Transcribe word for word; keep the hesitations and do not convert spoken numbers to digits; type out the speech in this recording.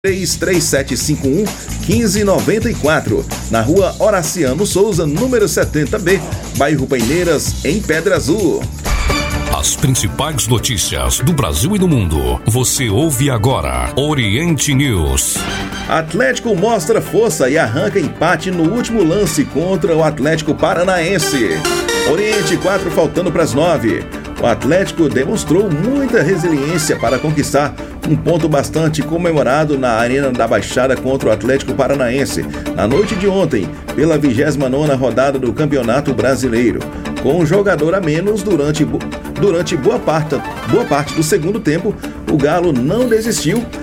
três três sete cinco um, um cinco nove quatro, na rua Horaciano Souza, número setenta B, bairro Paineiras, em Pedra Azul. As principais notícias do Brasil e do mundo, você ouve agora. Oriente News. Atlético mostra força e arranca empate no último lance contra o Atlético Paranaense. Oriente, quatro faltando para as nove. O Atlético demonstrou muita resiliência para conquistar um ponto bastante comemorado na Arena da Baixada contra o Atlético Paranaense, na noite de ontem, pela vigésima nona rodada do Campeonato Brasileiro. Com um jogador a menos durante, durante boa, parte, boa parte do segundo tempo, o Galo não desistiu